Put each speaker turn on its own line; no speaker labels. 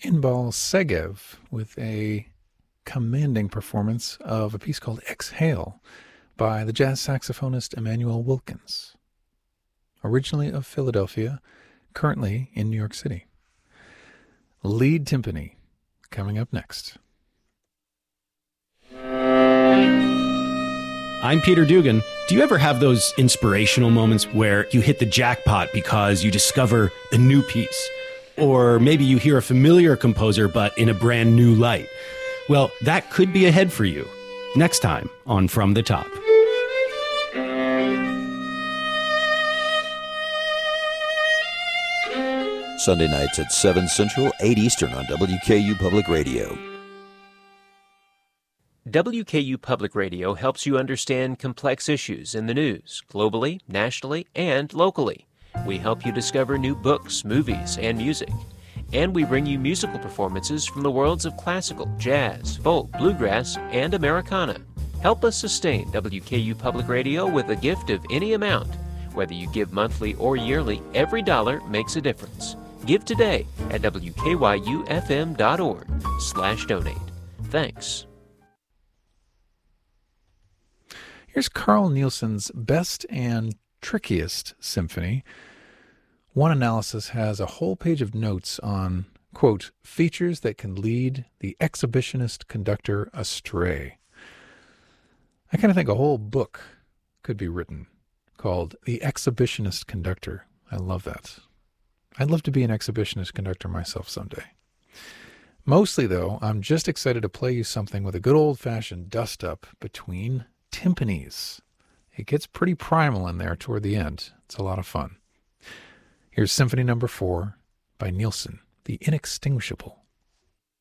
Inbal Segev with a commanding performance of a piece called Exhale by the jazz saxophonist Emmanuel Wilkins, originally of Philadelphia, currently in New York City. Lead timpani coming up next.
I'm Peter Dugan. Do you ever have those inspirational moments where you hit the jackpot because you discover a new piece? Or maybe you hear a familiar composer but in a brand new light? Well, that could be ahead for you next time on From the Top.
Sunday nights at 7 Central, 8 Eastern on WKU Public Radio.
WKU Public Radio helps you understand complex issues in the news, globally, nationally, and locally. We help you discover new books, movies, and music. And we bring you musical performances from the worlds of classical, jazz, folk, bluegrass, and Americana. Help us sustain WKU Public Radio with a gift of any amount. Whether you give monthly or yearly, every dollar makes a difference. Give today at wkyufm.org/donate. Thanks.
Here's Carl Nielsen's Best and Trickiest Symphony. One analysis has a whole page of notes on, quote, features that can lead the exhibitionist conductor astray. I kind of think a whole book could be written called The Exhibitionist Conductor. I love that. I'd love to be an exhibitionist conductor myself someday. Mostly, though, I'm just excited to play you something with a good old-fashioned dust-up between timpanis. It gets pretty primal in there toward the end. It's a lot of fun. Here's Symphony No. 4 by Nielsen, the Inextinguishable.